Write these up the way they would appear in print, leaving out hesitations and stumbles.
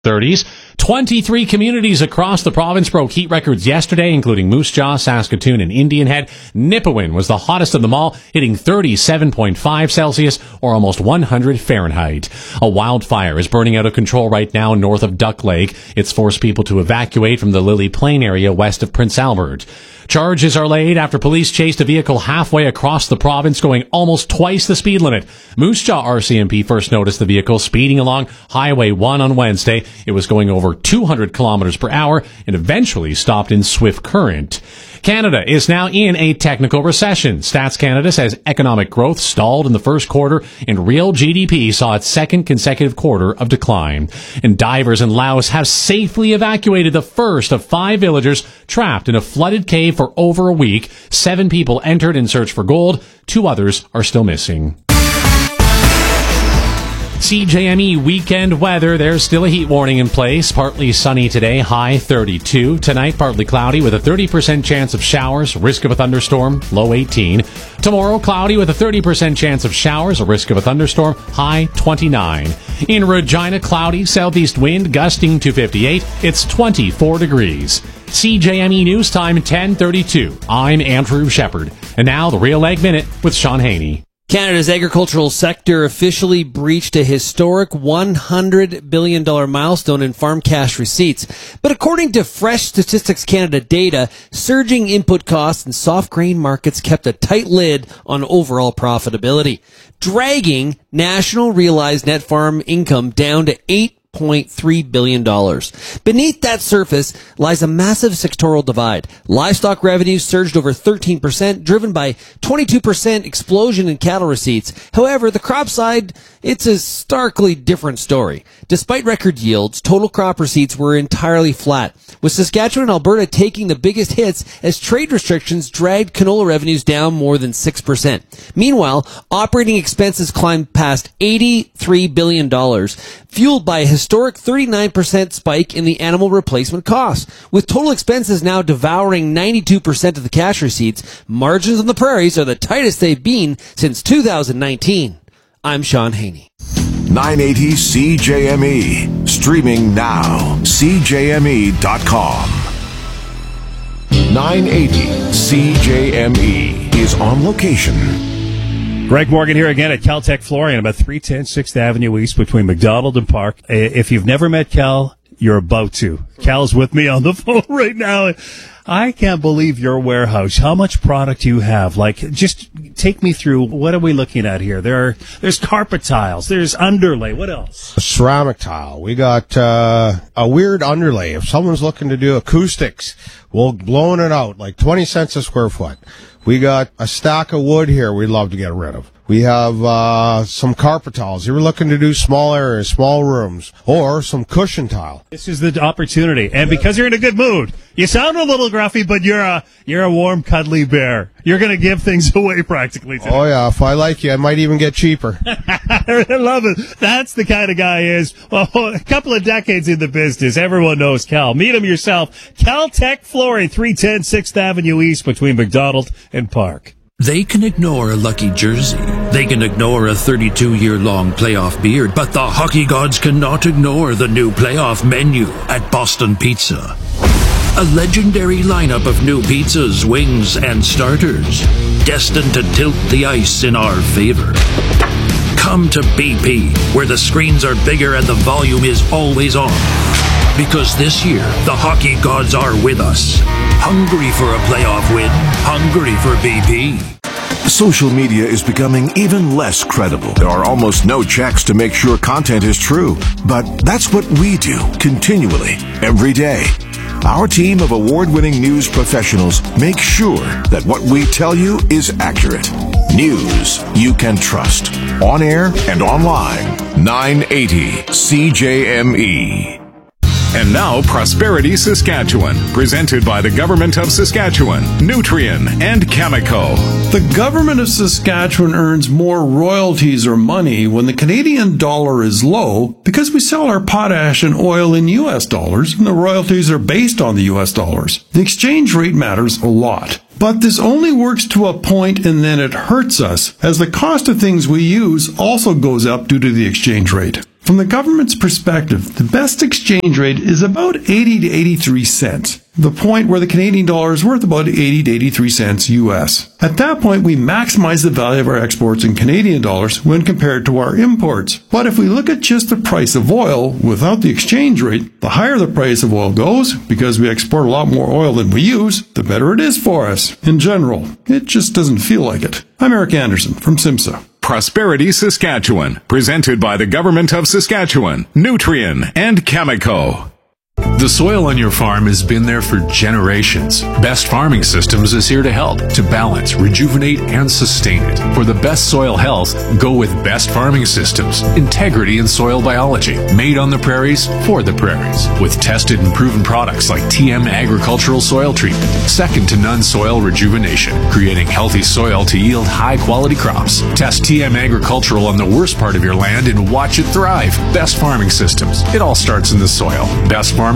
30s. 23 communities across the province broke heat records yesterday, including Moose Jaw, Saskatoon, and Indian Head. Nipawin was the hottest of them all, hitting 37.5 Celsius or almost 100 Fahrenheit. A wildfire is burning out of control right now north of Duck Lake. It's forced people to evacuate from the Lily Plain area west of Prince Albert. Charges are laid after police chased a vehicle halfway across the province going almost twice the speed limit. Moose Jaw RCMP first noticed the vehicle speeding along Highway 1 on Wednesday. It was going over 200 kilometers per hour and eventually stopped in Swift Current. Canada is now in a technical recession. Stats Canada says economic growth stalled in the first quarter and real GDP saw its second consecutive quarter of decline. And divers in Laos have safely evacuated the first of 5 villagers trapped in a flooded cave for over a week. 7 people entered in search for gold. 2 others are still missing. CJME weekend weather. There's still a heat warning in place. Partly sunny today, high 32. Tonight, partly cloudy with a 30% chance of showers, risk of a thunderstorm, low 18. Tomorrow, cloudy with a 30% chance of showers, a risk of a thunderstorm, high 29. In Regina, cloudy, southeast wind gusting to 58. It's 24 degrees. CJME News Time 10:32. I'm Andrew Shepard. And now the Real Ag Minute with Sean Haney. Canada's agricultural sector officially breached a historic $100 billion milestone in farm cash receipts. But according to Fresh Statistics Canada data, surging input costs and soft grain markets kept a tight lid on overall profitability, dragging national realized net farm income down to $8.3 billion. Beneath that surface lies a massive sectoral divide. Livestock revenues surged over 13%, driven by 22% explosion in cattle receipts. However, the crop side, it's a starkly different story. Despite record yields, total crop receipts were entirely flat, with Saskatchewan and Alberta taking the biggest hits as trade restrictions dragged canola revenues down more than 6%. Meanwhile, operating expenses climbed past $83 billion, fueled by a historic 39% spike in the animal replacement costs. With total expenses now devouring 92% of the cash receipts, margins on the prairies are the tightest they've been since 2019. I'm Sean Haney. 980 CJME. Streaming now. CJME.com. 980 CJME is on location. Greg Morgan here again at Caltech Flooring, about 310 6th Avenue East between McDonald and Park. If you've never met Cal, you're about to. Cal's with me on the phone right now. I can't believe your warehouse, how much product you have. Like, just take me through, what are we looking at here? There's carpet tiles, there's underlay, what else? A ceramic tile. We got a weird underlay. If someone's looking to do acoustics, we'll blown it out, like 20 cents a square foot. We got a stack of wood here we'd love to get rid of. We have some carpet tiles. You were looking to do small areas, small rooms, or some cushion tile. This is the opportunity. And because you're in a good mood, you sound a little gruffy, but you're a warm, cuddly bear. You're going to give things away practically today. Oh, yeah. If I like you, I might even get cheaper. I love it. That's the kind of guy he is. Well, a couple of decades in the business. Everyone knows Cal. Meet him yourself. Caltech Flooring, 310 6th Avenue East between McDonald and Park. They can ignore a lucky jersey. They can ignore a 32-year-long playoff beard, but the hockey gods cannot ignore the new playoff menu at Boston Pizza. A legendary lineup of new pizzas, wings, and starters, destined to tilt the ice in our favor. Come to BP, where the screens are bigger and the volume is always on. Because this year, the hockey gods are with us. Hungry for a playoff win. Hungry for BP. Social media is becoming even less credible. There are almost no checks to make sure content is true. But that's what we do continually, every day. Our team of award-winning news professionals make sure that what we tell you is accurate. News you can trust. On air and online. 980 CJME. And now, Prosperity Saskatchewan, presented by the Government of Saskatchewan, Nutrien, and Cameco. The Government of Saskatchewan earns more royalties or money when the Canadian dollar is low because we sell our potash and oil in U.S. dollars, and the royalties are based on the U.S. dollars. The exchange rate matters a lot. But this only works to a point, and then it hurts us, as the cost of things we use also goes up due to the exchange rate. From the government's perspective, the best exchange rate is about 80 to 83 cents. The point where the Canadian dollar is worth about 80 to 83 cents US. At that point, we maximize the value of our exports in Canadian dollars when compared to our imports. But if we look at just the price of oil without the exchange rate, the higher the price of oil goes, because we export a lot more oil than we use, the better it is for us. In general, it just doesn't feel like it. I'm Eric Anderson from SIMSA. Prosperity Saskatchewan, presented by the Government of Saskatchewan, Nutrien, and Cameco. The soil on your farm has been there for generations. Best Farming Systems is here to help, to balance, rejuvenate, and sustain it. For the best soil health, go with Best Farming Systems. Integrity in soil biology. Made on the prairies, for the prairies. With tested and proven products like TM Agricultural Soil Treatment. Second to none soil rejuvenation. Creating healthy soil to yield high-quality crops. Test TM Agricultural on the worst part of your land and watch it thrive. Best Farming Systems. It all starts in the soil. bestfarming.ca.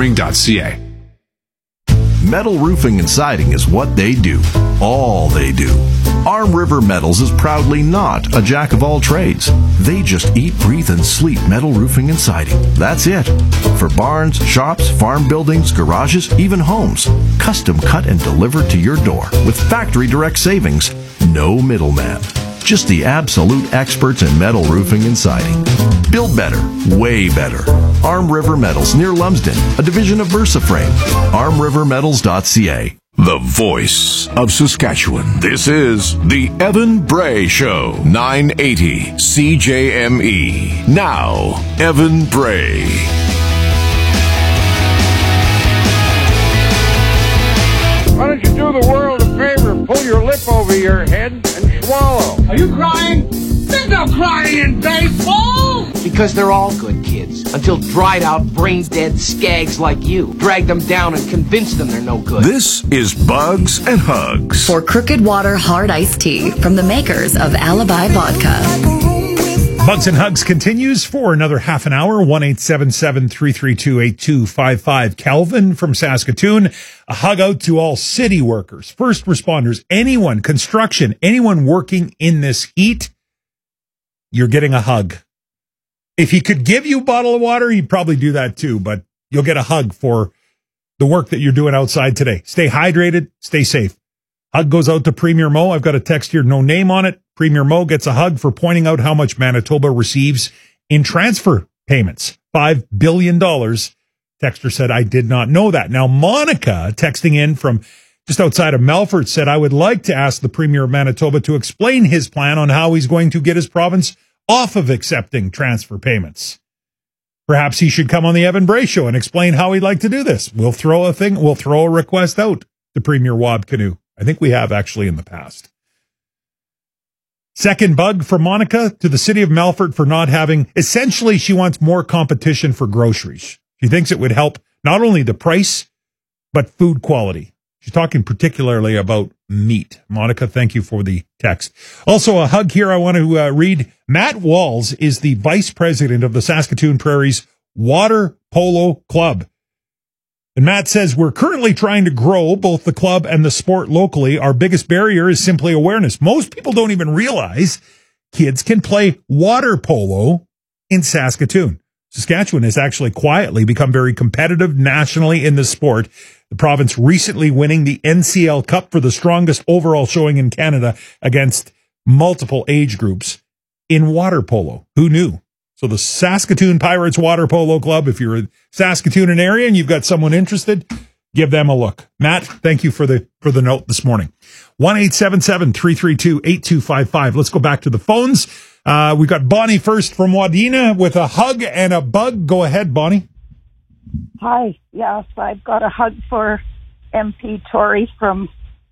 Metal roofing and siding is what they do. All they do. Arm River Metals is proudly not a jack of all trades. They just eat, breathe, and sleep metal roofing and siding. That's it. For barns, shops, farm buildings, garages, even homes. Custom cut and delivered to your door with factory direct savings. No middleman. Just the absolute experts in metal roofing and siding. Build better, way better. Arm River Metals near Lumsden, a division of VersaFrame. ArmRiverMetals.ca. The voice of Saskatchewan. This is the Evan Bray Show, 980 CJME. Now, Evan Bray. Why don't you do the world a favor, pull your lip over your head and swallow? Are you crying? There's no crying in baseball! Because they're all good kids, until dried out, brain-dead skags like you drag them down and convince them they're no good. This is Bugs and Hugs. For Crooked Water Hard Iced Tea from the makers of Alibi Vodka. Bugs and Hugs continues for another half an hour. 1-877-332-8255. Calvin from Saskatoon. A hug out to all city workers, first responders, anyone, construction, anyone working in this heat. You're getting a hug. If he could give you a bottle of water, he'd probably do that too, but you'll get a hug for the work that you're doing outside today. Stay hydrated, stay safe. Hug goes out to Premier Mo. I've got a text here, no name on it. Premier Mo gets a hug for pointing out how much Manitoba receives in transfer payments. $5 billion. Texter said, I did not know that. Now, Monica, texting in from just outside of Melfort, said, I would like to ask the Premier of Manitoba to explain his plan on how he's going to get his province off of accepting transfer payments. Perhaps he should come on the Evan Bray Show and explain how he'd like to do this. We'll throw a request out to Premier Wab Canoe. I think we have actually in the past. Second bug for Monica to the city of Melfort for not having, essentially she wants more competition for groceries. She thinks it would help not only the price, but food quality. She's talking particularly about meat. Monica, thank you for the text. Also a hug here I want to read. Matt Walls is the vice president of the Saskatoon Prairies Water Polo Club. And Matt says, we're currently trying to grow both the club and the sport locally. Our biggest barrier is simply awareness. Most people don't even realize kids can play water polo in Saskatoon. Saskatchewan has actually quietly become very competitive nationally in this sport. The province recently winning the NCL Cup for the strongest overall showing in Canada against multiple age groups in water polo. Who knew? So the Saskatoon Pirates Water Polo Club, if you're a Saskatoonan area and you've got someone interested, give them a look. Matt, thank you for the note this morning. 1-877-332-8255. Let's go back to the phones. We got Bonnie first from Wadena with a hug and a bug. Go ahead, Bonnie. Hi. Yes, I've got a hug for MP Tomy from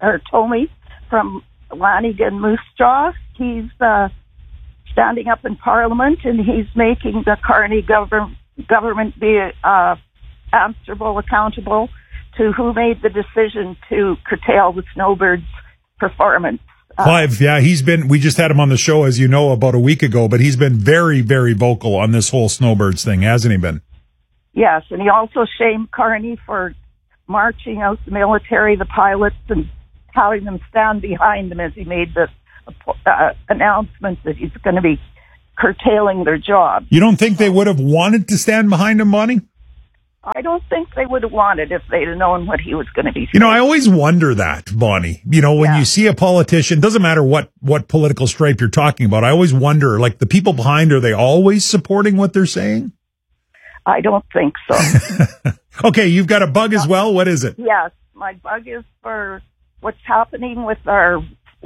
Lanigan Moose Jaw. He's standing up in Parliament, and he's making the Carney government be accountable to who made the decision to curtail the snowbirds' performance. Clive, yeah, we just had him on the show, as you know, about a week ago, but he's been very, very vocal on this whole snowbirds thing, hasn't he been? Yes, and he also shamed Carney for marching out the military, the pilots, and having them stand behind him as he made the announcement that he's going to be curtailing their jobs. You don't think they would have wanted to stand behind him, Bonnie? I don't think they would have wanted if they'd have known what he was going to be saying. You know, I always wonder that, Bonnie. You know, when you see a politician, doesn't matter what political stripe you're talking about, I always wonder, like, the people behind, are they always supporting what they're saying? I don't think so. Okay, you've got a bug as well. What is it? Yes, my bug is for what's happening with our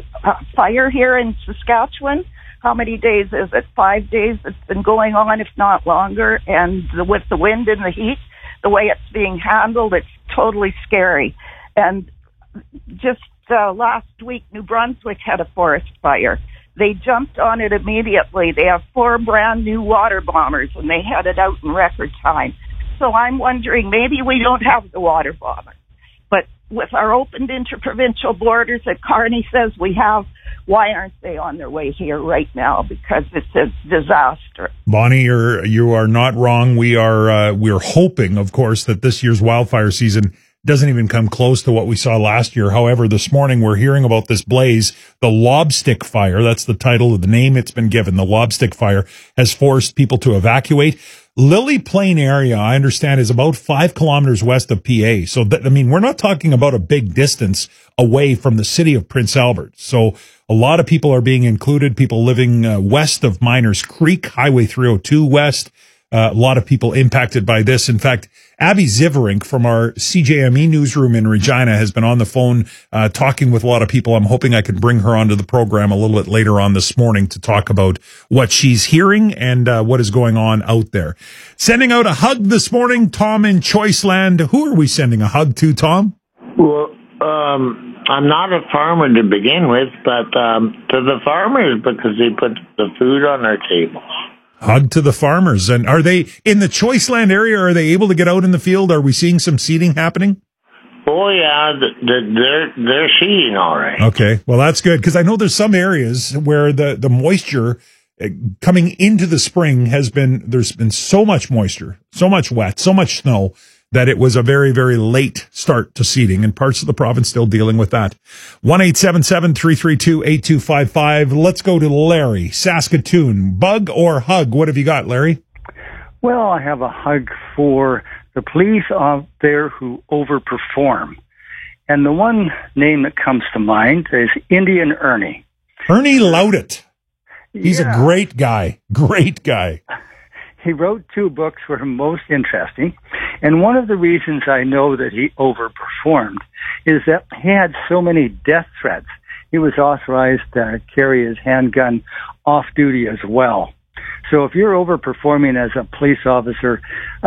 fire here in Saskatchewan. How many days is it? 5 days it's been going on, if not longer. And with the wind and the heat, the way it's being handled, it's totally scary. And just last week, New Brunswick had a forest fire. They jumped on it immediately. They have 4 brand new water bombers, and they had it out in record time. So I'm wondering, maybe we don't have the water bomber. But with our opened interprovincial borders that Carney says we have, why aren't they on their way here right now? Because it's a disaster. Bonnie, you are not wrong. We're hoping, of course, that this year's wildfire season doesn't even come close to what we saw last year. However, this morning we're hearing about this blaze, the Lobstick Fire. That's the title of the name it's been given. The Lobstick Fire has forced people to evacuate. Lily Plain area, I understand, is about 5 kilometers west of PA. So, we're not talking about a big distance away from the city of Prince Albert. So a lot of people are being included, people living west of Miners Creek, Highway 302 west. A lot of people impacted by this. In fact, Abby Ziverink from our CJME newsroom in Regina has been on the phone talking with a lot of people. I'm hoping I can bring her onto the program a little bit later on this morning to talk about what she's hearing and what is going on out there. Sending out a hug this morning, Tom in Choiceland. Who are we sending a hug to, Tom? Well, I'm not a farmer to begin with, but to the farmers, because they put the food on our table. Hug to the farmers. And are they in the Choiceland area? Are they able to get out in the field? Are we seeing some seeding happening? Oh, yeah, they're seeding all right. Okay, well, that's good, because I know there's some areas where the moisture coming into the spring there's been so much moisture, so much wet, so much snow, that it was a very, very late start to seeding, and parts of the province still dealing with that. 1-877-332-8255. Let's go to Larry, Saskatoon. Bug or hug? What have you got, Larry? Well, I have a hug for the police out there who overperform. And the one name that comes to mind is Indian Ernie. Ernie Laudit. He's a great guy. Great guy. He wrote 2 books that were most interesting. And one of the reasons I know that he overperformed is that he had so many death threats. He was authorized to carry his handgun off duty as well. So if you're overperforming as a police officer,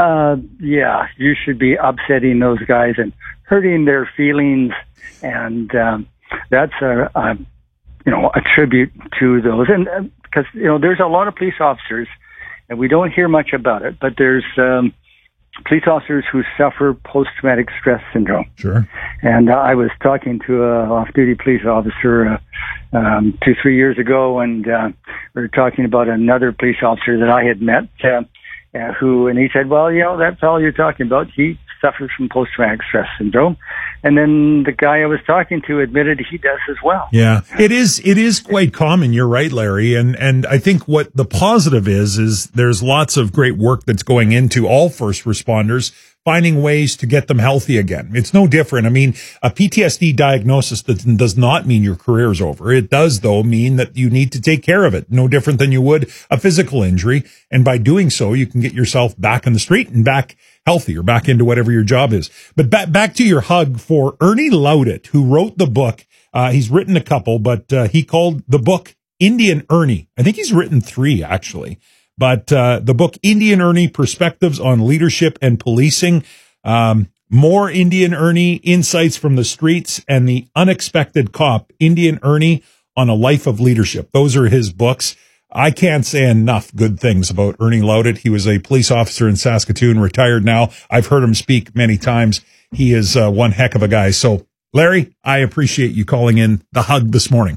you should be upsetting those guys and hurting their feelings. And that's a tribute to those. And because, there's a lot of police officers, and we don't hear much about it, but there's police officers who suffer post-traumatic stress syndrome. Sure. And I was talking to a off-duty police officer 2-3 years ago, and we were talking about another police officer that I had met, and he said, well, that's all you're talking about. He suffers from post-traumatic stress syndrome. And then the guy I was talking to admitted he does as well. Yeah, it is quite common. You're right, Larry. And I think what the positive is there's lots of great work that's going into all first responders, finding ways to get them healthy again. It's no different. I mean, a PTSD diagnosis does not mean your career is over. It does, though, mean that you need to take care of it. No different than you would a physical injury. And by doing so, you can get yourself back on the street and back healthy or back into whatever your job is. But back to your hug for Ernie Laudit, who wrote the book. He's written a couple, but he called the book Indian Ernie. I think he's written 3, actually. But the book Indian Ernie, Perspectives on Leadership and Policing, more Indian Ernie, Insights from the Streets, and The Unexpected Cop, Indian Ernie on a Life of Leadership. Those are his books. I can't say enough good things about Ernie Laudit. He was a police officer in Saskatoon, retired now. I've heard him speak many times. He is one heck of a guy. So, Larry, I appreciate you calling in the hug this morning.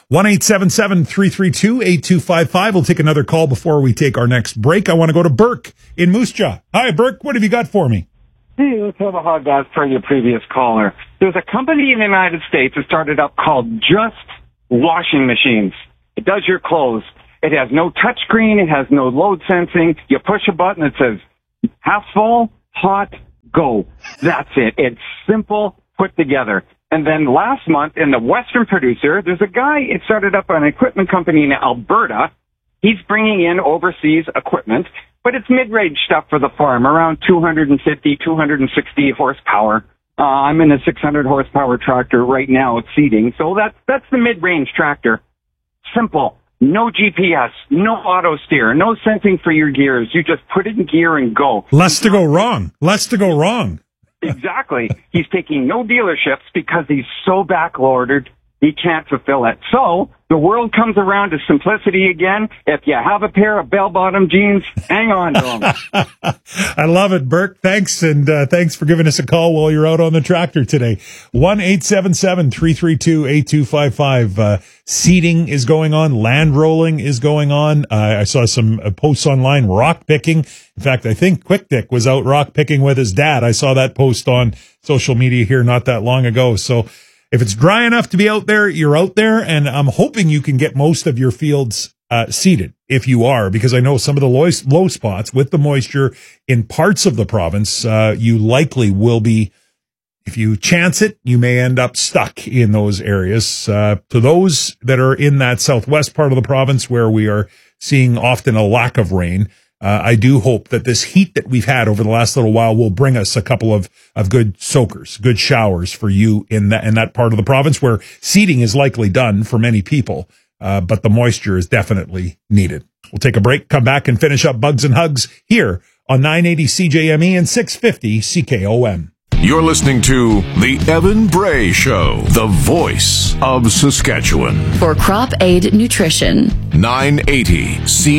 1-877-332-8255. We'll take another call before we take our next break. I want to go to Burke in Moose Jaw. Hi, Burke. What have you got for me? Hey, let's have a hug as per your previous caller. There's a company in the United States that started up called Just Washing Machines. It does your clothes. It has no touchscreen. It has no load sensing. You push a button that says half full, hot, go. That's it. It's simple, put together. And then last month in the Western Producer, there's a guy, it started up an equipment company in Alberta. He's bringing in overseas equipment, but it's mid-range stuff for the farm, around 250, 260 horsepower. I'm in a 600 horsepower tractor right now, it's seeding. So that's the mid-range tractor. Simple. No GPS, no auto steer, no sensing for your gears. You just put it in gear and go. Less to go wrong. Exactly. He's taking no dealerships because he's so backordered, he can't fulfill it. So the world comes around to simplicity again. If you have a pair of bell-bottom jeans, hang on to them. I love it, Burke. Thanks, and thanks for giving us a call while you're out on the tractor today. 1-877-332-8255. Seeding is going on. Land rolling is going on. I saw some posts online, rock picking. In fact, I think Quick Dick was out rock picking with his dad. I saw that post on social media here not that long ago. So if it's dry enough to be out there, you're out there, and I'm hoping you can get most of your fields seeded if you are, because I know some of the low spots with the moisture in parts of the province, you likely will be, if you chance it, you may end up stuck in those areas. To those that are in that southwest part of the province where we are seeing often a lack of rain, I do hope that this heat that we've had over the last little while will bring us a couple of good soakers, good showers for you in that part of the province where seeding is likely done for many people, but the moisture is definitely needed. We'll take a break, come back and finish up Bugs and Hugs here on 980 CJME and 650 CKOM. You're listening to The Evan Bray Show, the voice of Saskatchewan. For Crop Aid Nutrition. 980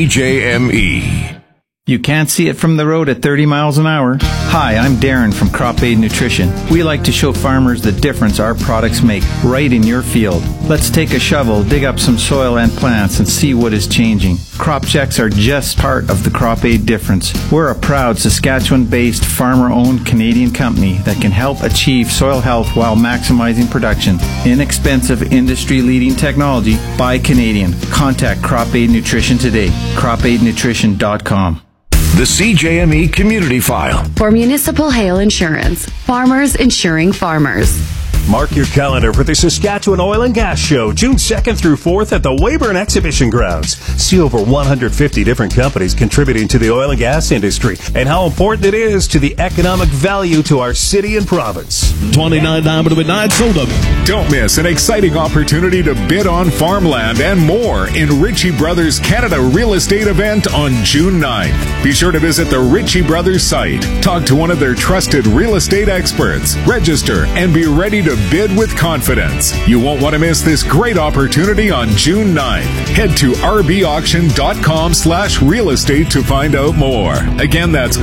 CJME. You can't see it from the road at 30 miles an hour. Hi, I'm Darren from Crop Aid Nutrition. We like to show farmers the difference our products make right in your field. Let's take a shovel, dig up some soil and plants, and see what is changing. Crop checks are just part of the Crop Aid difference. We're a proud Saskatchewan-based, farmer-owned Canadian company that can help achieve soil health while maximizing production. Inexpensive, industry-leading technology by Canadian. Contact Crop Aid Nutrition today. CropAidNutrition.com. The CJME Community File. For municipal hail insurance. Farmers insuring farmers. Mark your calendar for the Saskatchewan Oil and Gas Show, June 2nd through 4th at the Weyburn Exhibition Grounds. See over 150 different companies contributing to the oil and gas industry and how important it is to the economic value to our city and province. $29 to midnight soda. Don't miss an exciting opportunity to bid on farmland and more in Ritchie Brothers Canada Real Estate event on June 9th. Be sure to visit the Ritchie Brothers site, talk to one of their trusted real estate experts, register, and be ready to bid with confidence. You won't want to miss this great opportunity on June 9th. Head to rbauction.com/real estate to find out more. Again, that's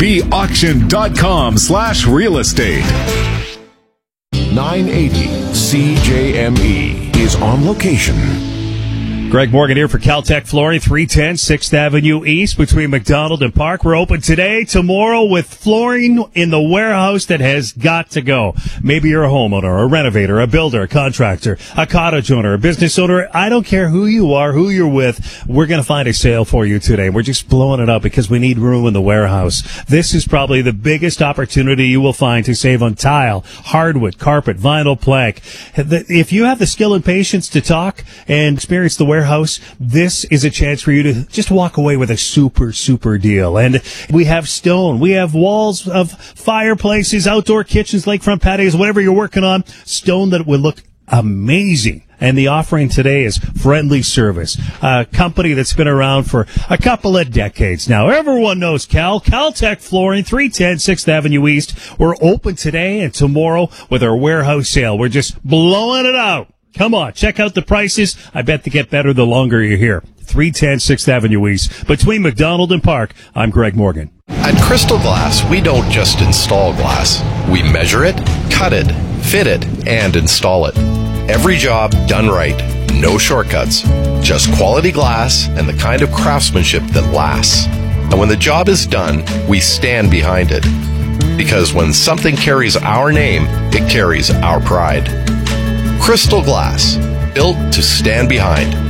rbauction.com/real estate. 980 CJME is on location. Greg Morgan here for Caltech Flooring, 310 6th Avenue East between McDonald and Park. We're open today, tomorrow with flooring in the warehouse that has got to go. Maybe you're a homeowner, a renovator, a builder, a contractor, a cottage owner, a business owner. I don't care who you are, who you're with. We're going to find a sale for you today. We're just blowing it up because we need room in the warehouse. This is probably the biggest opportunity you will find to save on tile, hardwood, carpet, vinyl, plank. If you have the skill and patience to talk and experience the warehouse, this is a chance for you to just walk away with a super deal. And we have stone. We have walls of fireplaces, outdoor kitchens, lakefront patios, whatever you're working on. Stone that would look amazing. And the offering today is Friendly Service, a company that's been around for a couple of decades now. Everyone knows Caltech Flooring, 310 6th Avenue East. We're open today and tomorrow with our warehouse sale. We're just blowing it out. Come on, check out the prices. I bet they get better the longer you're here. 310 6th Avenue East, between McDonald and Park. I'm Greg Morgan. At Crystal Glass, we don't just install glass. We measure it, cut it, fit it, and install it. Every job done right. No shortcuts. Just quality glass and the kind of craftsmanship that lasts. And when the job is done, we stand behind it. Because when something carries our name, it carries our pride. Crystal Glass, built to stand behind.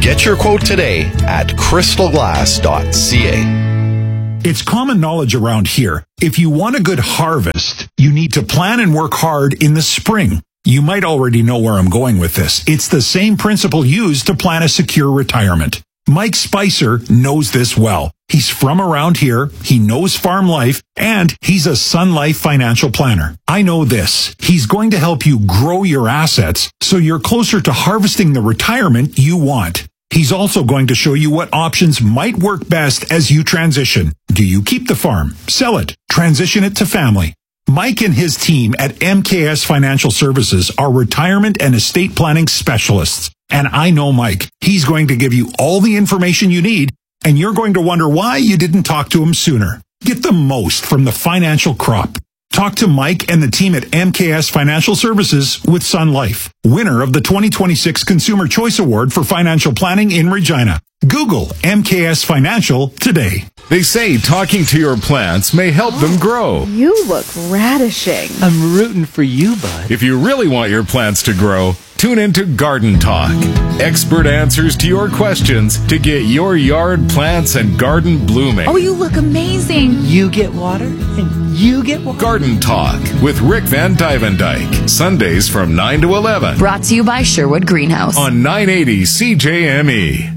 Get your quote today at crystalglass.ca. It's common knowledge around here. If you want a good harvest, you need to plan and work hard in the spring. You might already know where I'm going with this. It's the same principle used to plan a secure retirement. Mike Spicer knows this well. He's from around here, he knows farm life, and he's a Sun Life financial planner. I know this. He's going to help you grow your assets so you're closer to harvesting the retirement you want. He's also going to show you what options might work best as you transition. Do you keep the farm, sell it, transition it to family? Mike and his team at MKS Financial Services are retirement and estate planning specialists. And I know Mike. He's going to give you all the information you need, and you're going to wonder why you didn't talk to him sooner. Get the most from the financial crop. Talk to Mike and the team at MKS Financial Services with Sun Life, winner of the 2026 Consumer Choice Award for Financial Planning in Regina. Google MKS Financial today. They say talking to your plants may help them grow. You look radishing. I'm rooting for you, bud. If you really want your plants to grow, tune into Garden Talk. Expert answers to your questions to get your yard plants and garden blooming. Oh, you look amazing. You get water and you get water. Garden Talk with Rick Van Dyke. Sundays from 9 to 11. Brought to you by Sherwood Greenhouse. On 980 CJME.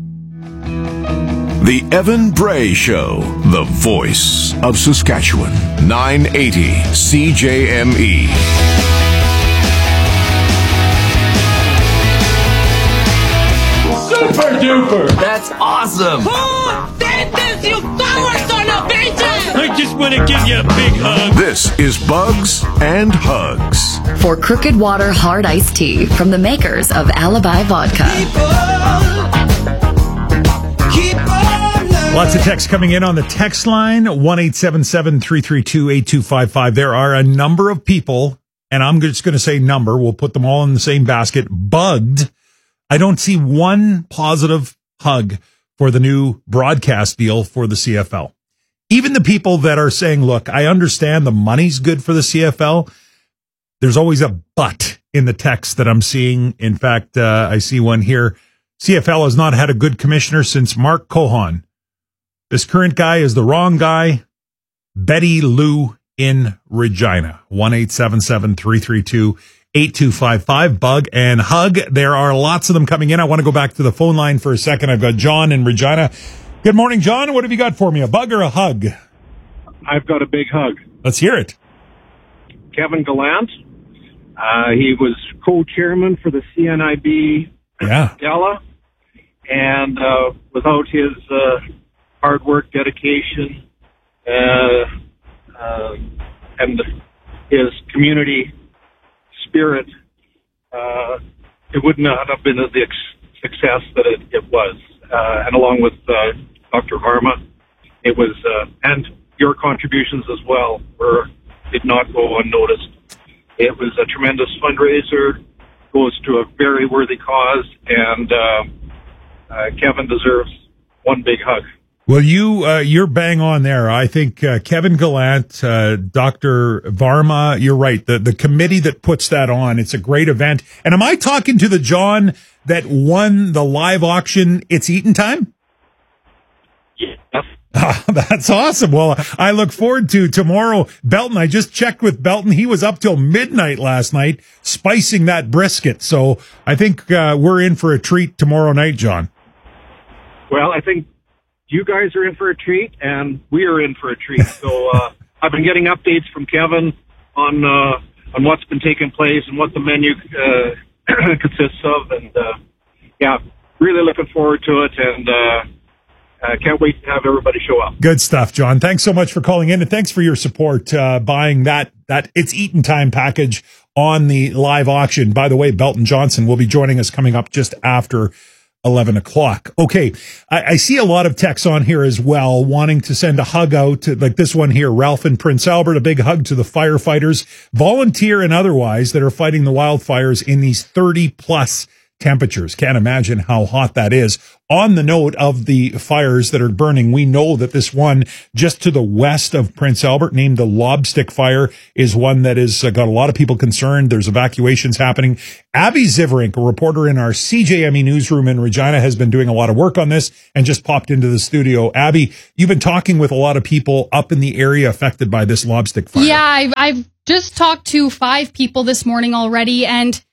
The Evan Bray Show, the voice of Saskatchewan. 980 CJME. Super duper! That's awesome! Who did this, you coward son of bitches? I just want to give you a big hug. This is Bugs and Hugs. For Crooked Water Hard Iced Tea from the makers of Alibi Vodka. Lots of text coming in on the text line, 1-877-332-8255. There are a number of people, and I'm just going to say number, we'll put them all in the same basket, bugged. I don't see one positive hug for the new broadcast deal for the CFL. Even the people that are saying, look, I understand the money's good for the CFL. There's always a but in the text that I'm seeing. In fact, I see one here. CFL has not had a good commissioner since Mark Cohon. This current guy is the wrong guy. Betty Lou in Regina. 1-877-332-8255. Bug and hug. There are lots of them coming in. I want to go back to the phone line for a second. I've got John in Regina. Good morning, John. What have you got for me? A bug or a hug? I've got a big hug. Let's hear it. Kevin Gallant. He was co-chairman for the CNIB Gala. And without his hard work, dedication, and his community spirit, it would not have been the success that it was. And along with Dr. Varma, it was, and your contributions as well did not go unnoticed. It was a tremendous fundraiser, goes to a very worthy cause, and Kevin deserves one big hug. Well, you're bang on there. I think Kevin Gallant, Dr. Varma, you're right. The committee that puts that on, it's a great event. And am I talking to the John that won the live auction, It's Eaton Time? Yes. That's awesome. Well, I look forward to tomorrow. Belton, I just checked with Belton. He was up till midnight last night spicing that brisket. So I think we're in for a treat tomorrow night, John. Well, I think you guys are in for a treat, and we are in for a treat. So I've been getting updates from Kevin on what's been taking place and what the menu consists of, and really looking forward to it, and can't wait to have everybody show up. Good stuff, John. Thanks so much for calling in, and thanks for your support buying that It's Eaton Time package on the live auction. By the way, Belton Johnson will be joining us coming up just after 11 o'clock. Okay. I see a lot of texts on here as well, wanting to send a hug out to, like this one here, Ralph in Prince Albert, a big hug to the firefighters, volunteer and otherwise, that are fighting the wildfires in these 30 plus temperatures. Can't imagine how hot that is. On the note of the fires that are burning, we know that this one just to the west of Prince Albert, named the Lobstick Fire, is one that has got a lot of people concerned. There's evacuations happening. Abby Ziverink, a reporter in our CJME newsroom in Regina, has been doing a lot of work on this and just popped into the studio. Abby, you've been talking with a lot of people up in the area affected by this Lobstick Fire. Yeah, I've just talked to 5 people this morning already, and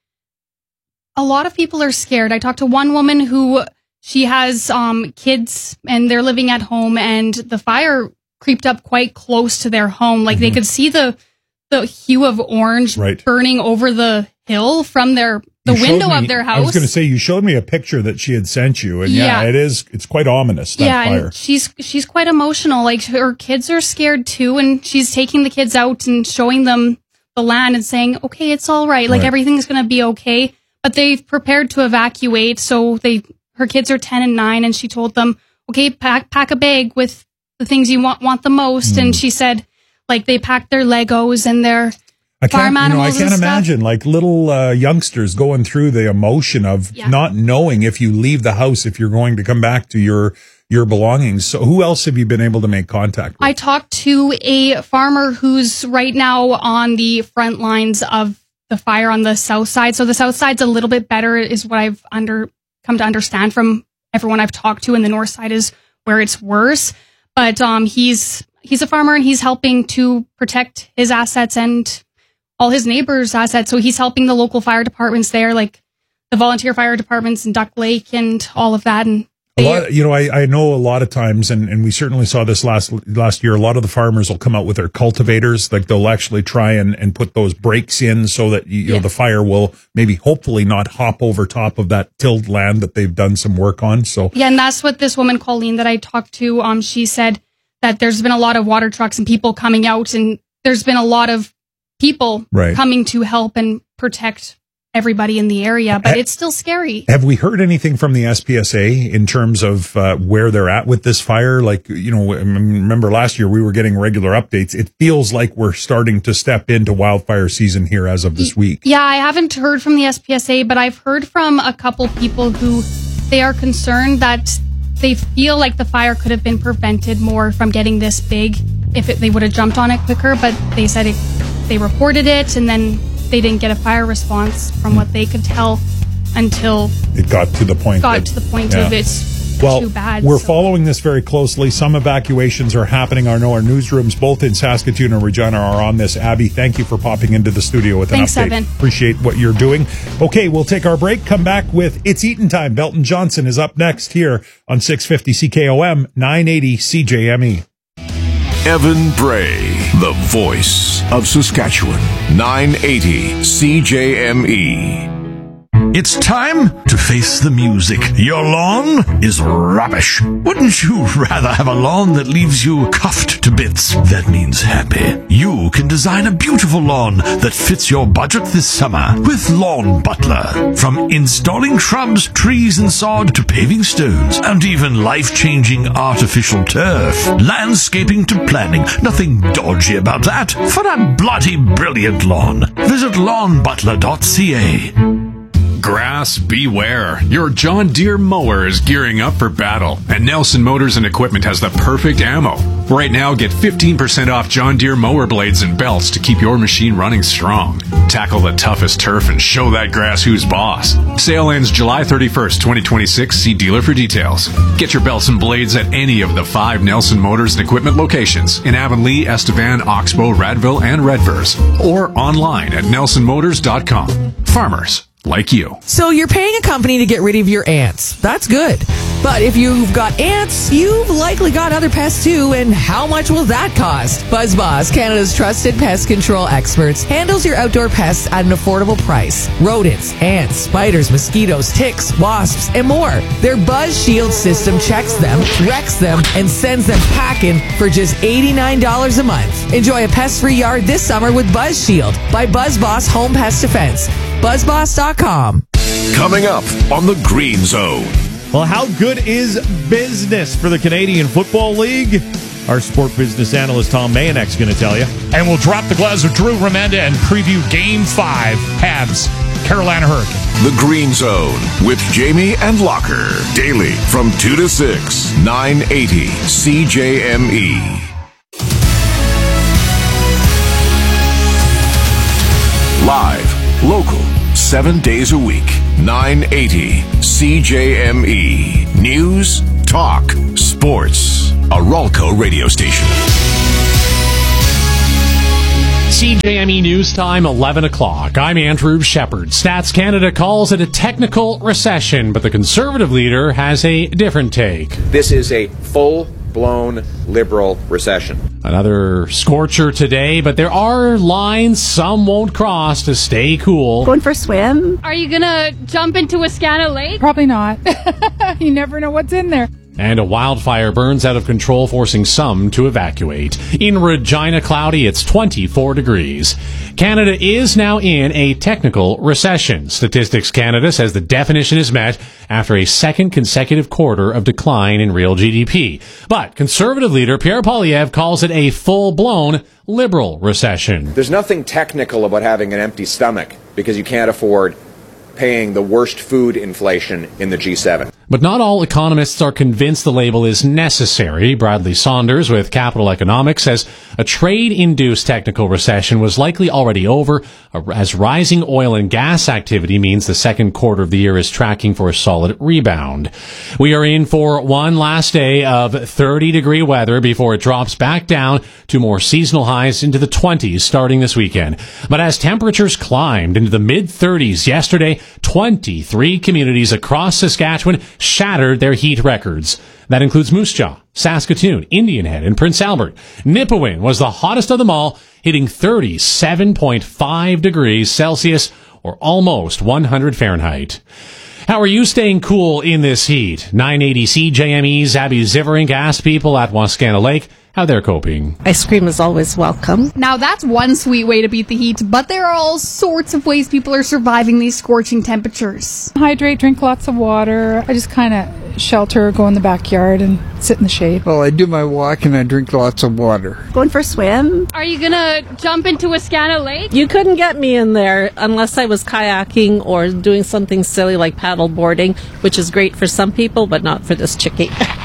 a lot of people are scared. I talked to one woman who she has kids and they're living at home, and the fire creeped up quite close to their home. Like they could see the hue of orange burning over the hill from the window of their house. I was going to say, you showed me a picture that she had sent you, and it's quite ominous, that fire. And she's quite emotional. Like her kids are scared too, and she's taking the kids out and showing them the land and saying, okay, it's all right. Like everything's going to be okay. But they've prepared to evacuate. So her kids are 10 and 9, and she told them, okay, pack a bag with the things you want the most. And she said, like, they packed their Legos and their farm animals. I can't imagine like little youngsters going through the emotion of not knowing if you leave the house, if you're going to come back to your belongings. So who else have you been able to make contact with? I talked to a farmer who's right now on the front lines of the fire on the south side. So the south side's a little bit better, is what I've come to understand from everyone I've talked to, and the north side is where it's worse. But he's a farmer, and he's helping to protect his assets and all his neighbors' assets. So he's helping the local fire departments there, like the volunteer fire departments in Duck Lake and all of that. And I know a lot of times, and we certainly saw this last year, a lot of the farmers will come out with their cultivators. Like they'll actually try and put those breaks in so that you know the fire will maybe hopefully not hop over top of that tilled land that they've done some work on. So and that's what this woman Colleen that I talked to, she said that there's been a lot of water trucks and people coming out, and there's been a lot of people coming to help and protect everybody in the area, but it's still scary. Have we heard anything from the SPSA in terms of where they're at with this fire? Like, remember last year we were getting regular updates. It feels like we're starting to step into wildfire season here as of this week. Yeah, I haven't heard from the SPSA, but I've heard from a couple people who they are concerned that they feel like the fire could have been prevented more from getting this big if they would have jumped on it quicker, but they said they reported it, and then they didn't get a fire response from what they could tell until it got to the point of it's too bad. We're following this very closely. Some evacuations are happening. I know our newsrooms, both in Saskatoon and Regina, are on this. Abby, thank you for popping into the studio with an update. Evan. Appreciate what you're doing. Okay, we'll take our break, come back with It's Eaton Time. Belton Johnson is up next here on 650 CKOM, 980 CJME. Evan Bray, the voice of Saskatchewan, 980 CJME. It's time to face the music. Your lawn is rubbish. Wouldn't you rather have a lawn that leaves you cuffed to bits? That means happy. You can design a beautiful lawn that fits your budget this summer with Lawn Butler. From installing shrubs, trees and sod to paving stones and even life-changing artificial turf. Landscaping to planning. Nothing dodgy about that. For a bloody brilliant lawn, visit lawnbutler.ca. Grass beware. Your John Deere mower is gearing up for battle, and Nelson Motors and Equipment has the perfect ammo. Right now, get 15% off John Deere mower blades and belts to keep your machine running strong. Tackle the toughest turf and show that grass who's boss. Sale ends July 31st, 2026. See dealer for details. Get your belts and blades at any of the 5 Nelson Motors and Equipment locations in Avonlea, Estevan, Oxbow, Radville, and Redvers, or online at nelsonmotors.com. Farmers like you. So you're paying a company to get rid of your ants. That's good. But if you've got ants, you've likely got other pests too, and how much will that cost? BuzzBoss, Canada's trusted pest control experts, handles your outdoor pests at an affordable price. Rodents, ants, spiders, mosquitoes, ticks, wasps, and more. Their Buzz Shield system checks them, wrecks them, and sends them packing for just $89 a month. Enjoy a pest-free yard this summer with Buzz Shield by BuzzBoss Home Pest Defense. BuzzBoss.com. Coming up on the Green Zone. Well, how good is business for the Canadian Football League? Our sport business analyst Tom Mayonek's going to tell you. And we'll drop the gloves of Drew Remenda and preview Game 5, Habs Carolina Hurricane. The Green Zone with Jamie and Locker. Daily from 2 to 6, 980 CJME. Live, local, 7 days a week, 980 CJME. News, talk, sports. A Ralco radio station. CJME News Time, 11 o'clock. I'm Andrew Shepard. Stats Canada calls it a technical recession, but the Conservative leader has a different take. This is a full-blown Liberal recession. Another scorcher today, but there are lines some won't cross to stay cool. Going for a swim? Are you gonna jump into Wascana Lake? Probably not. You never know what's in there. And a wildfire burns out of control, forcing some to evacuate. In Regina, cloudy, it's 24 degrees. Canada is now in a technical recession. Statistics Canada says the definition is met after a second consecutive quarter of decline in real GDP. But Conservative leader Pierre Poilievre calls it a full-blown Liberal recession. There's nothing technical about having an empty stomach because you can't afford paying the worst food inflation in the G7. But not all economists are convinced the label is necessary. Bradley Saunders with Capital Economics says a trade-induced technical recession was likely already over, as rising oil and gas activity means the second quarter of the year is tracking for a solid rebound. We are in for one last day of 30-degree weather before it drops back down to more seasonal highs into the 20s starting this weekend. But as temperatures climbed into the mid-30s yesterday, 23 communities across Saskatchewan shattered their heat records. That includes Moose Jaw, Saskatoon, Indian Head, and Prince Albert. Nipawin was the hottest of them all, hitting 37.5 degrees Celsius, or almost 100 Fahrenheit. How are you staying cool in this heat? 980 CJME's Abby Ziverink asked people at Wascana Lake how they're coping. Ice cream is always welcome. Now that's one sweet way to beat the heat, but there are all sorts of ways people are surviving these scorching temperatures. Hydrate, drink lots of water. I just kind of shelter, go in the backyard and sit in the shade. Well, I do my walk and I drink lots of water. Going for a swim? Are you gonna jump into Wascana Lake? You couldn't get me in there unless I was kayaking or doing something silly like paddle boarding, which is great for some people, but not for this chickie.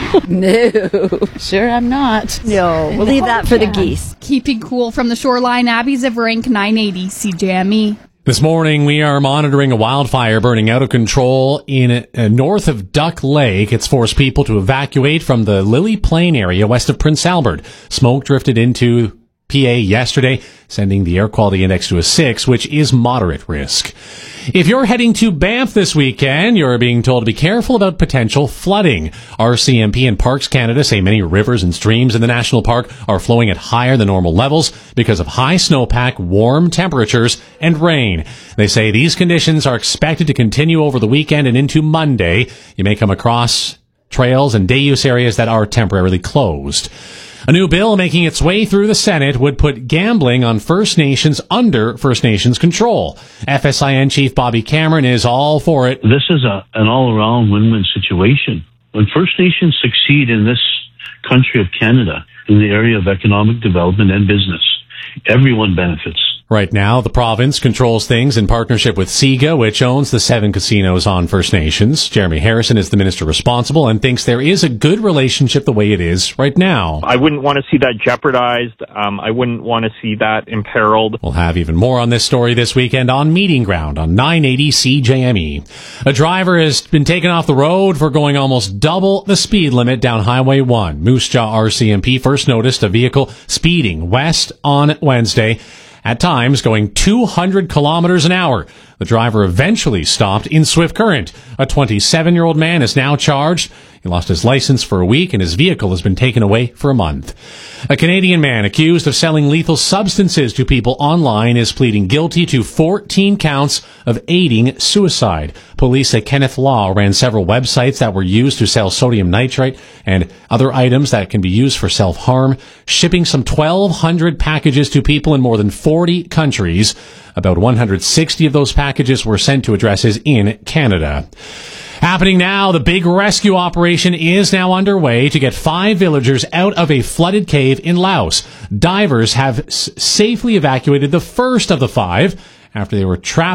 No, sure I'm not. No, we'll leave that for the geese. Keeping cool from the shoreline, Abby Ziverink, 980 CJME. This morning, we are monitoring a wildfire burning out of control in north of Duck Lake. It's forced people to evacuate from the Lily Plain area west of Prince Albert. Smoke drifted into PA yesterday, sending the air quality index to a 6, which is moderate risk. If you're heading to Banff this weekend, you're being told to be careful about potential flooding. RCMP and Parks Canada say many rivers and streams in the national park are flowing at higher than normal levels because of high snowpack, warm temperatures, and rain. They say these conditions are expected to continue over the weekend and into Monday. You may come across trails and day use areas that are temporarily closed. A new bill making its way through the Senate would put gambling on First Nations under First Nations control. FSIN Chief Bobby Cameron is all for it. This is an all-around win-win situation. When First Nations succeed in this country of Canada, in the area of economic development and business, everyone benefits. Right now, the province controls things in partnership with SIGA, which owns the 7 casinos on First Nations. Jeremy Harrison is the minister responsible and thinks there is a good relationship the way it is right now. I wouldn't want to see that jeopardized. I wouldn't want to see that imperiled. We'll have even more on this story this weekend on Meeting Ground on 980 CJME. A driver has been taken off the road for going almost double the speed limit down Highway 1. Moose Jaw RCMP first noticed a vehicle speeding west on Wednesday, at times going 200 kilometers an hour. The driver eventually stopped in Swift Current. A 27-year-old man is now charged. He lost his license for a week and his vehicle has been taken away for a month. A Canadian man accused of selling lethal substances to people online is pleading guilty to 14 counts of aiding suicide. Police at Kenneth Law ran several websites that were used to sell sodium nitrite and other items that can be used for self-harm, shipping some 1,200 packages to people in more than 40 countries. About 160 of those packages were sent to addresses in Canada. Happening now, the big rescue operation is now underway to get 5 villagers out of a flooded cave in Laos. Divers have safely evacuated the first of the 5 after they were trapped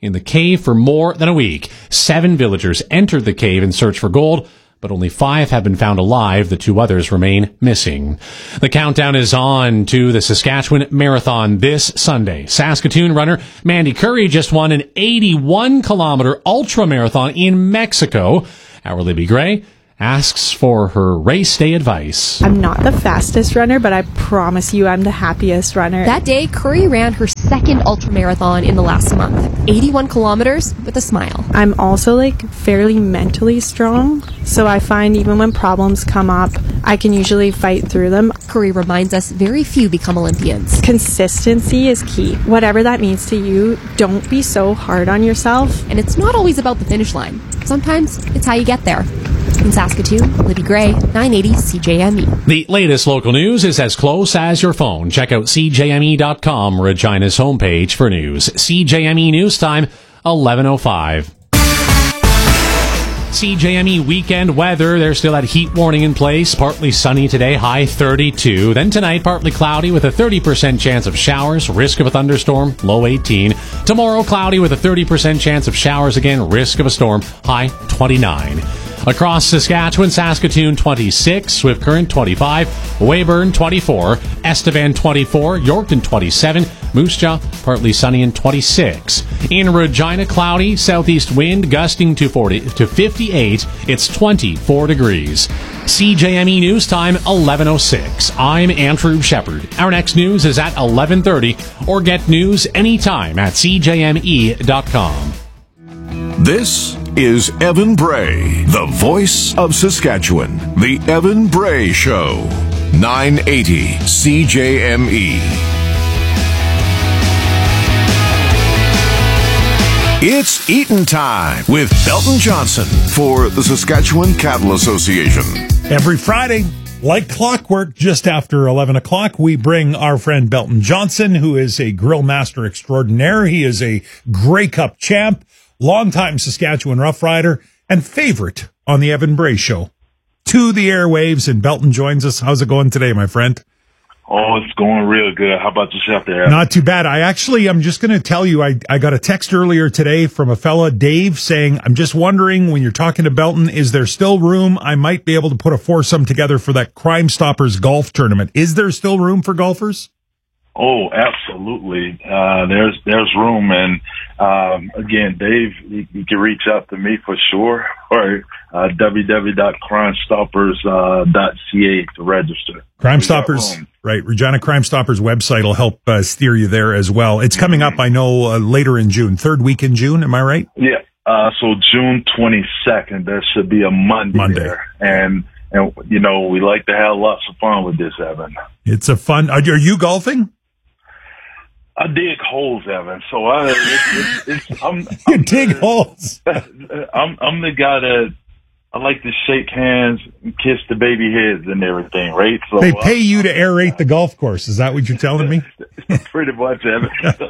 in the cave for more than a week. 7 villagers entered the cave in search for gold, but only 5 have been found alive. The 2 others remain missing. The countdown is on to the Saskatchewan Marathon this Sunday. Saskatoon runner Mandy Curry just won an 81-kilometer ultra marathon in Mexico. Our Libby Gray asks for her race day advice. I'm not the fastest runner, but I promise you I'm the happiest runner. That day, Curry ran her second ultramarathon in the last month. 81 kilometers with a smile. I'm also fairly mentally strong, so I find even when problems come up, I can usually fight through them. Curry reminds us very few become Olympians. Consistency is key. Whatever that means to you, don't be so hard on yourself. And it's not always about the finish line. Sometimes it's how you get there. In Saskatoon, Libby Gray, 980 CJME. The latest local news is as close as your phone. Check out CJME.com, Regina's homepage for news. CJME News Time, 11:05. CJME weekend weather. There's still that heat warning in place. Partly sunny today, high 32. Then tonight, partly cloudy with a 30% chance of showers. Risk of a thunderstorm, low 18. Tomorrow, cloudy with a 30% chance of showers again. Risk of a storm, high 29. Across Saskatchewan, Saskatoon 26, Swift Current 25, Weyburn 24, Estevan 24, Yorkton 27, Moose Jaw partly sunny and 26. In Regina, cloudy, southeast wind gusting to 40 to 58. It's 24 degrees. CJME News Time 11:06. I'm Andrew Shepard. Our next news is at 11:30, or get news anytime at CJME.com. This is Evan Bray, the voice of Saskatchewan. The Evan Bray Show. 980 CJME. It's Eaton Time with Belton Johnson for the Saskatchewan Cattle Association. Every Friday, like clockwork, just after 11 o'clock, we bring our friend Belton Johnson, who is a grill master extraordinaire. He is a Grey Cup champ, longtime Saskatchewan Rough Rider, and favorite on the Evan Bray Show. To the airwaves, and Belton joins us. How's it going today, my friend? Oh, it's going real good. How about yourself there? Not too bad. I'm just going to tell you, I got a text earlier today from a fella, Dave, saying, I'm just wondering, when you're talking to Belton, is there still room? I might be able to put a foursome together for that Crime Stoppers golf tournament. Is there still room for golfers? Oh, absolutely. There's room. And, again, Dave, you can reach out to me for sure, or www.crimestoppers.ca to register. Crime Stoppers, right. Regina Crime Stoppers website will help steer you there as well. It's coming up, I know, later in June, third week in June. Am I right? Yeah. So June 22nd, there should be a Monday. There. And, you know, we like to have lots of fun with this, Evan. It's a fun. Are you golfing? I dig holes, Evan. So you dig holes. I'm the guy that I like to shake hands and kiss the baby heads and everything, right? So they pay you to aerate the golf course. Is that what you're telling me? Pretty much, Evan.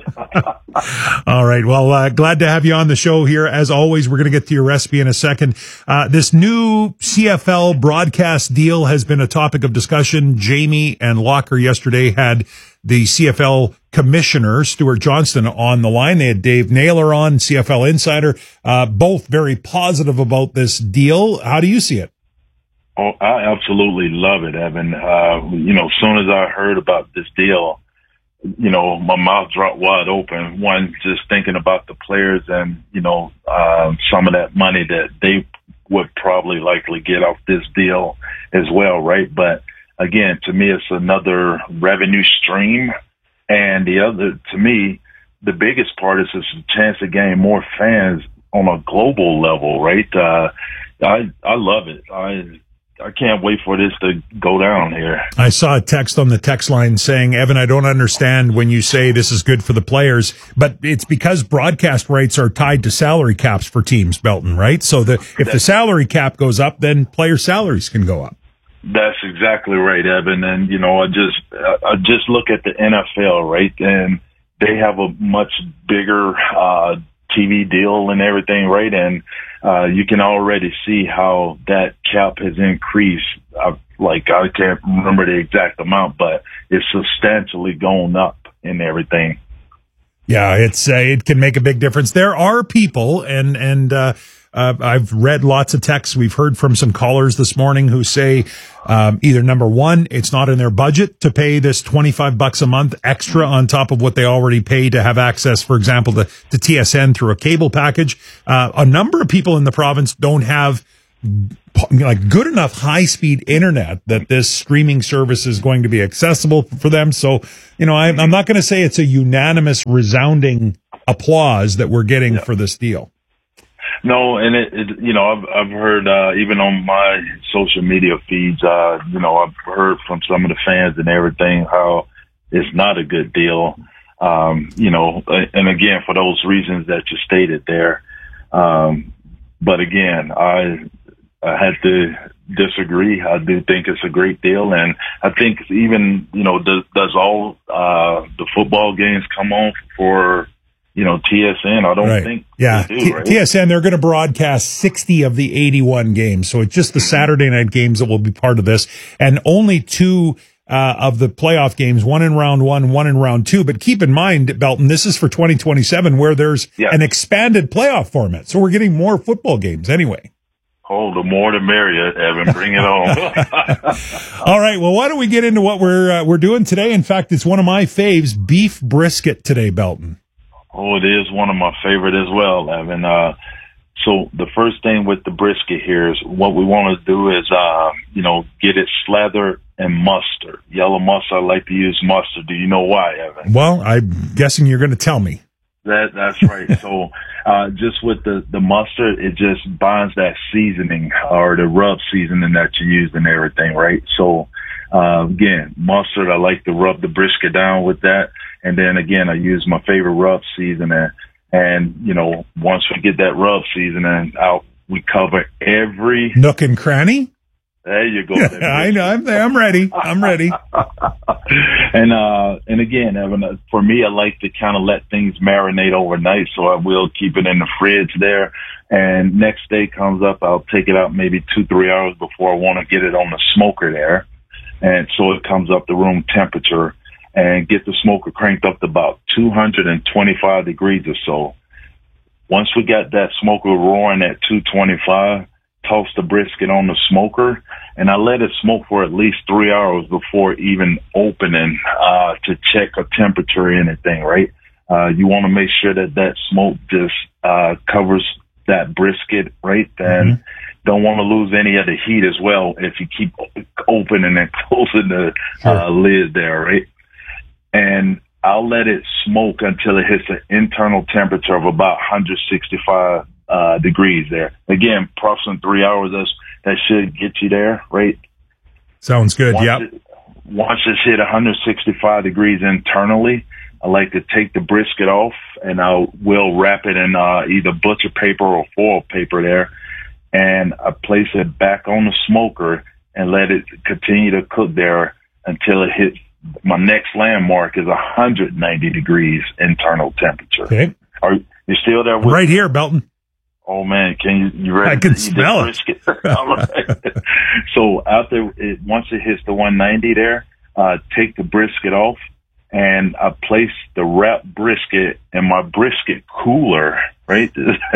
All right. Well, glad to have you on the show here. As always, we're going to get to your recipe in a second. This new CFL broadcast deal has been a topic of discussion. Jamie and Locker yesterday had the CFL commissioner, Stuart Johnston, on the line. They had Dave Naylor on, CFL Insider, both very positive about this deal. How do you see it? Oh, I absolutely love it, Evan. You know, as soon as I heard about this deal, you know, my mouth dropped wide open. One, just thinking about the players and, you know, some of that money that they would probably likely get off this deal as well, right? But again, to me, it's another revenue stream. And the other, to me, the biggest part is it's a chance to gain more fans on a global level, right? I love it. I can't wait for this to go down here. I saw a text on the text line saying, Evan, I don't understand when you say this is good for the players, but it's because broadcast rights are tied to salary caps for teams, Belton, right? So if the salary cap goes up, then player salaries can go up. That's exactly right, Evan. And, you know, I just look at the NFL, right? And they have a much bigger TV deal and everything, right? And you can already see how that cap has increased. I can't remember the exact amount, but it's substantially gone up and everything. Yeah, it can make a big difference. There are people, and I've read lots of texts. We've heard from some callers this morning who say either number one, it's not in their budget to pay this $25 a month extra on top of what they already pay to have access, for example, to TSN through a cable package. A number of people in the province don't have like good enough high-speed internet that this streaming service is going to be accessible for them. So, I'm not going to say it's a unanimous, resounding applause that we're getting for this deal. No, and I've heard even on my social media feeds, I've heard from some of the fans and everything how it's not a good deal. And again, for those reasons that you stated there. But again, I had to disagree. I do think it's a great deal, and I think even does all the football games come on for TSN? I don't think they do, right? TSN, they're going to broadcast 60 of the 81 games, so it's just the Saturday night games that will be part of this, and only 2 of the playoff games, one in round 1, one in round 2. But keep in mind, Belton, this is for 2027, where there's an expanded playoff format, so we're getting more football games anyway. Oh, the more the merrier, Evan. Bring it on. All right. Well, why don't we get into what we're doing today? In fact, it's one of my faves, beef brisket today, Belton. Oh, it is one of my favorite as well, Evan. So the first thing with the brisket here is what we want to do is, get it slathered in mustard. Yellow mustard. I like to use mustard. Do you know why, Evan? Well, I'm guessing you're going to tell me. That's right. So, just with the mustard, it just binds that seasoning or the rub seasoning that you use and everything, right? So, again, mustard, I like to rub the brisket down with that. And then again, I use my favorite rub seasoning. And, once we get that rub seasoning out, we cover every nook and cranny. There you go. I know. I'm ready. And again, Evan, for me, I like to kind of let things marinate overnight, so I will keep it in the fridge there. And next day comes up, I'll take it out maybe 2-3 hours before I want to get it on the smoker there. And so it comes up to room temperature and get the smoker cranked up to about 225 degrees or so. Once we got that smoker roaring at 225, toss the brisket on the smoker, and I let it smoke for at least 3 hours before even opening to check a temperature or anything, right? You want to make sure that smoke just covers that brisket, right? And don't want to lose any of the heat as well if you keep opening and closing the lid there, right? And I'll let it smoke until it hits an internal temperature of about 165 degrees there. Again, approximately 3 hours, that should get you there, right? Sounds good. Once it's hit 165 degrees internally, I like to take the brisket off, and I will wrap it in either butcher paper or foil paper there, and I place it back on the smoker and let it continue to cook there until it hits my next landmark is 190 degrees internal temperature. Okay. Are you still there? Right here, Belton. Oh man, you ready? I can smell it. All right. So once it hits the 190 there, take the brisket off, and I place the wrapped brisket in my brisket cooler, right?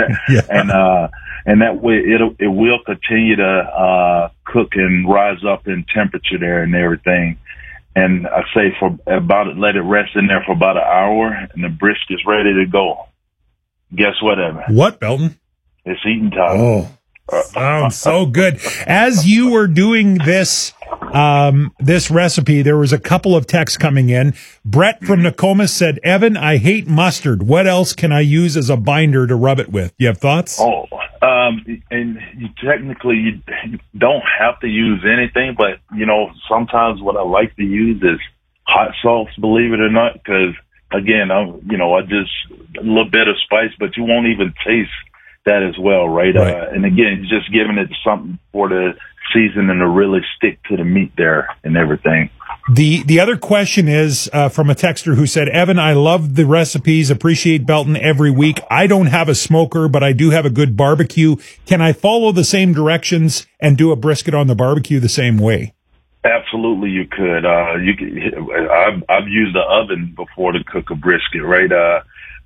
And that way it will continue to cook and rise up in temperature there and everything. And I say let it rest in there for about an hour, and the brisket's ready to go. Guess what, Evan? What, Belton? It's eating time. Oh, sounds so good. As you were doing this recipe, there was a couple of texts coming in. Brett from Nokomis said, Evan, I hate mustard. What else can I use as a binder to rub it with? You have thoughts? Oh, and you don't have to use anything, but, sometimes what I like to use is hot sauce, believe it or not, because, again, I just a little bit of spice, but you won't even taste that as well, right? And again, just giving it something for the seasoning to really stick to the meat there and everything. The other question is from a texter who said, Evan, I love the recipes, appreciate Belton every week. I don't have a smoker, but I do have a good barbecue. Can I follow the same directions and do a brisket on the barbecue the same way? Absolutely, you could. I've used the oven before to cook a brisket, right?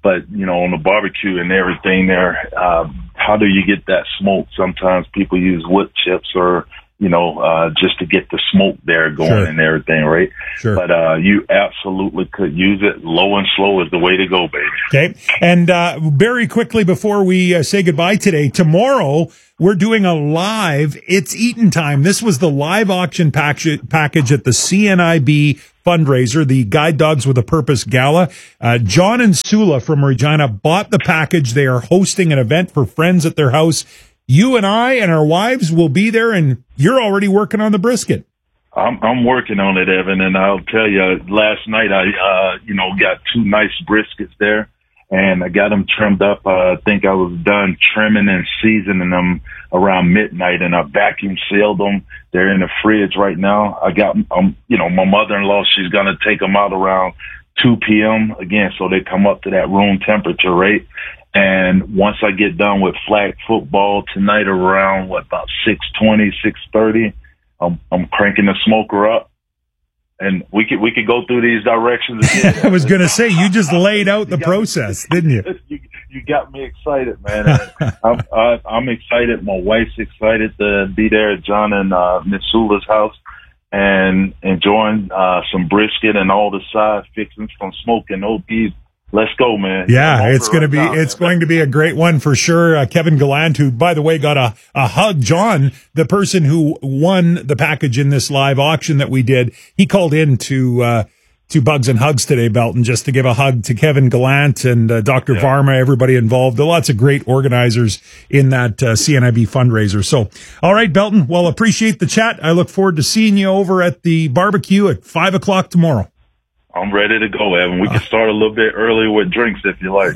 But, you know, on the barbecue and everything there, how do you get that smoke? Sometimes people use wood chips or, you know, just to get the smoke there going and everything, right? Sure. But you absolutely could use it. Low and slow is the way to go, baby. Okay. And very quickly before we say goodbye today, tomorrow we're doing a live It's Eatin' Time. This was the live auction package at the CNIB fundraiser, the Guide Dogs with a Purpose Gala. John and Sula from Regina bought the package. They are hosting an event for friends at their house. You and I and our wives will be there, and you're already working on the brisket. I'm working on it, Evan, and I'll tell you, last night I, got 2 nice briskets there, and I got them trimmed up. I think I was done trimming and seasoning them around midnight, and I vacuum sealed them. They're in the fridge right now. I got, my mother-in-law, she's going to take them out around 2 p.m. again, so they come up to that room temperature, right? And once I get done with flag football tonight around, about 6:20, 6:30, I'm cranking the smoker up. And we could go through these directions again. I was going to say, you just laid out the process, didn't you? You got me excited, man. I'm excited. My wife's excited to be there at John and Miss Sula's house and enjoying some brisket and all the side fixings from smoking OPs. Let's go, man. Yeah, it's going to be a great one for sure. Kevin Gallant, who, by the way, got a hug. John, the person who won the package in this live auction that we did, he called in to Bugs and Hugs today, Belton, just to give a hug to Kevin Gallant and Dr. Varma, everybody involved. There are lots of great organizers in that CNIB fundraiser. So, all right, Belton, well, appreciate the chat. I look forward to seeing you over at the barbecue at 5 o'clock tomorrow. I'm ready to go, Evan. We can start a little bit earlier with drinks if you like.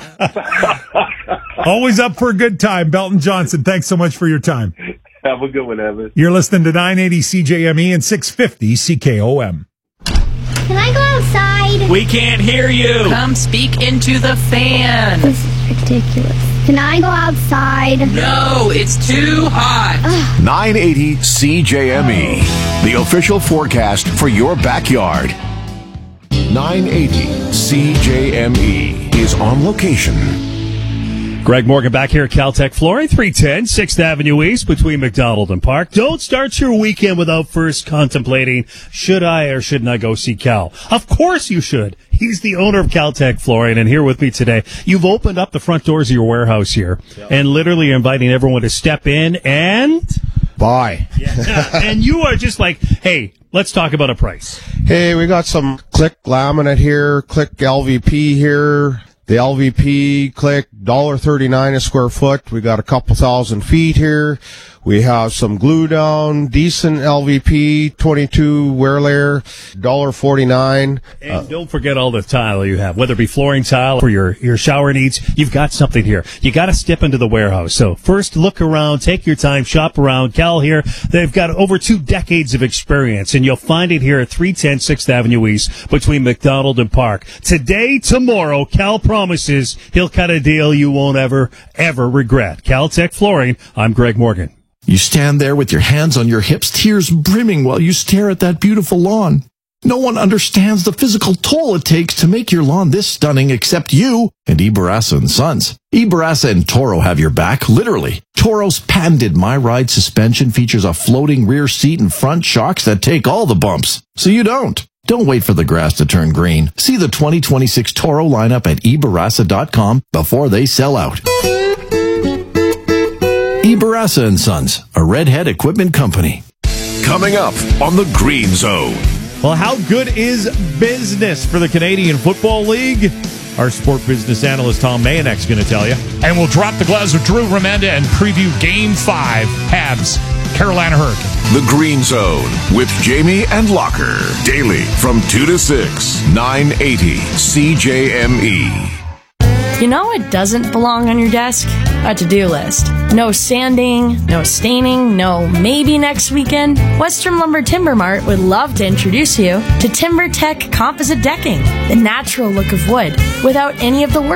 Always up for a good time. Belton Johnson, thanks so much for your time. Have a good one, Evan. You're listening to 980 CJME and 650 CKOM. Can I go outside? We can't hear you. Come speak into the fan. This is ridiculous. Can I go outside? No, it's too hot. 980 CJME, the official forecast for your backyard. 980 CJME is on location. Greg Morgan back here at Caltech Flooring, 310 6th Avenue East between McDonald and Park. Don't start your weekend without first contemplating, should I or shouldn't I go see Cal? Of course you should. He's the owner of Caltech Flooring, and here with me today, you've opened up the front doors of your warehouse here and literally inviting everyone to step in and buy. Yeah. And you are just like, hey, let's talk about a price. Hey, we got some Click laminate here, Click LVP here. The LVP Click $1.39 a square foot. We got a couple thousand feet here. We have some glue down, decent LVP 22 wear layer, $1.49. And don't forget all the tile you have, whether it be flooring tile or your shower needs. You've got something here. You got to step into the warehouse. So first, look around, take your time, shop around. Cal here, they've got over 2 decades of experience, and you'll find it here at 310 6th Avenue East between McDonald and Park. Today, tomorrow, Cal promises he'll cut a deal you won't ever regret. Caltech Flooring. I'm Greg Morgan. You stand there with your hands on your hips, tears brimming while you stare at that beautiful lawn. No one understands the physical toll it takes to make your lawn this stunning except you and Ibarasa & Sons. Ibarasa and Toro have your back, literally. Toro's patented My Ride suspension features a floating rear seat and front shocks that take all the bumps, so you don't. Don't wait for the grass to turn green. See the 2026 Toro lineup at Ibarasa.com before they sell out. Ibarasa & Sons, a Redhead equipment company. Coming up on the Green Zone. Well, how good is business for the Canadian Football League? Our sport business analyst Tom Mayanek's going to tell you. And we'll drop the gloves with Drew Remenda and preview Game 5, Habs, Carolina Hurricanes. The Green Zone with Jamie and Locker. Daily from 2 to 6, 980 CJME. You know what doesn't belong on your desk? A to-do list. No sanding, no staining, no maybe next weekend. Western Lumber Timber Mart would love to introduce you to TimberTech Composite Decking, the natural look of wood without any of the work.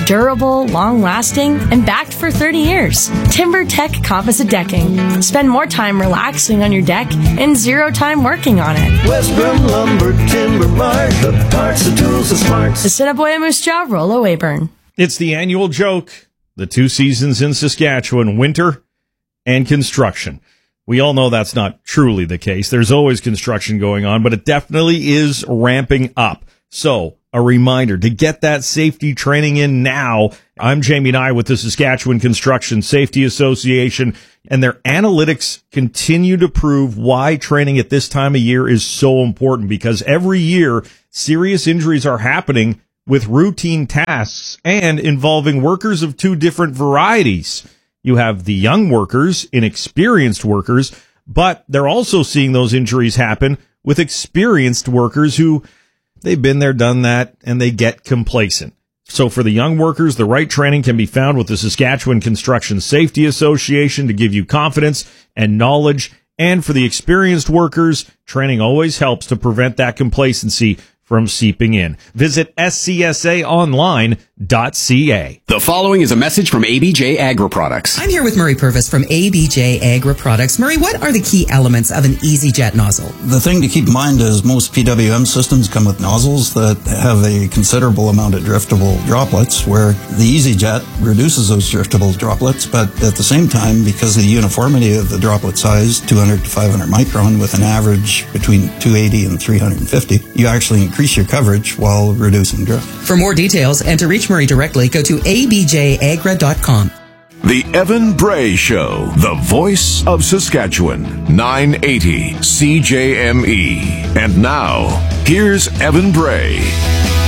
Durable, long-lasting, and backed for 30 years. TimberTech Composite Decking. Spend more time relaxing on your deck and zero time working on it. West Brim Lumber Timber Mart, the parts, the tools, the smarts. The Assiniboia Moose Jaw, Rollo Weyburn. It's the annual joke. The two seasons in Saskatchewan, winter and construction. We all know that's not truly the case. There's always construction going on, but it definitely is ramping up. So, a reminder to get that safety training in now. I'm Jamie Nye with the Saskatchewan Construction Safety Association, and their analytics continue to prove why training at this time of year is so important, because every year serious injuries are happening with routine tasks and involving workers of two different varieties. You have the young workers, inexperienced workers, but they're also seeing those injuries happen with experienced workers who they've been there, done that, and they get complacent. So for the young workers, the right training can be found with the Saskatchewan Construction Safety Association to give you confidence and knowledge. And for the experienced workers, training always helps to prevent that complacency from seeping in. Visit scsaonline.ca. The following is a message from ABJ Agri-Products. I'm here with Murray Purvis from ABJ Agri-Products. Murray, what are the key elements of an EasyJet nozzle? The thing to keep in mind is most PWM systems come with nozzles that have a considerable amount of driftable droplets, where the EasyJet reduces those driftable droplets, but at the same time, because of the uniformity of the droplet size, 200 to 500 micron with an average between 280 and 350, you actually increase your coverage while reducing drift. For more details and to reach Murray directly, go to abjagra.com. The Evan Bray Show, the voice of Saskatchewan, 980 CJME. And now, here's Evan Bray.